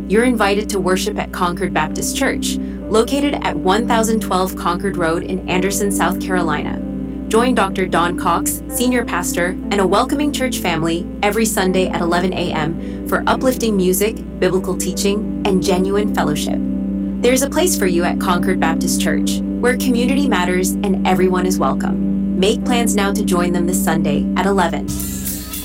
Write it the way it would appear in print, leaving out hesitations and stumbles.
you're invited to worship at Concord Baptist Church, located at 1012 Concord Road in Anderson, South Carolina. Join Dr. Don Cox, Senior Pastor, and a welcoming church family every Sunday at 11 a.m. for uplifting music, biblical teaching, and genuine fellowship. There's a place for you at Concord Baptist Church, where community matters and everyone is welcome. Make plans now to join them this Sunday at 11.